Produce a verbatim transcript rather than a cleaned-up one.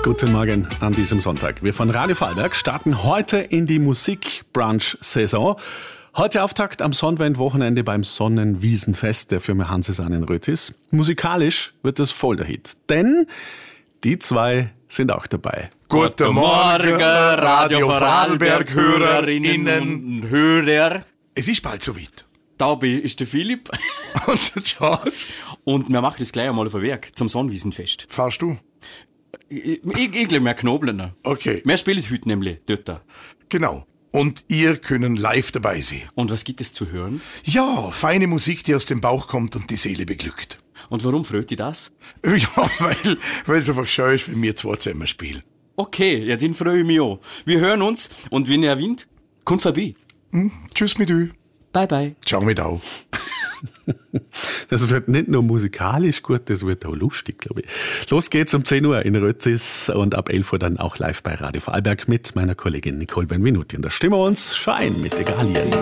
Guten Morgen an diesem Sonntag. Wir von Radio Vorarlberg starten heute in die Musik-Brunch-Saison. Heute Auftakt am Sonnenwend-Wochenende beim Sonnenwiesenfest der Firma Hansesahn in Rötis. Musikalisch wird es voll der Hit, denn die zwei sind auch dabei. Guten Morgen, Radio Vorarlberg, Hörerinnen und Hörer. Es ist bald soweit. Da ist der Philipp. Und der George. Und wir machen das gleich einmal auf den Weg zum Sonnenwiesenfest. Fahrst du? Ich, ich, ich glaube, wir knobeln. Okay. Wir spielen heute nämlich dort. Genau. Und ihr könnt live dabei sein. Und was gibt es zu hören? Ja, feine Musik, die aus dem Bauch kommt und die Seele beglückt. Und warum freut dich das? Ja, weil, weil es einfach schön ist, wenn wir zwei zusammen spielen. Okay, ja, den freue ich mich auch. Wir hören uns und wenn ihr erwähnt, kommt vorbei. Hm, tschüss mit euch. Bye, bye. Ciao mit auch. Das wird nicht nur musikalisch gut, das wird auch lustig, glaube ich. Los geht's um zehn Uhr in Rötis und ab elf Uhr dann auch live bei Radio Vorarlberg mit meiner Kollegin Nicole Benvenuti. Und da stimmen wir uns schon ein mit Egalien.